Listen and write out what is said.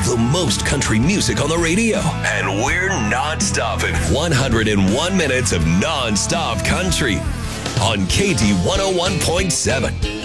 the most country music on the radio. And we're not stopping. 101 minutes of non-stop country on KD 101.7.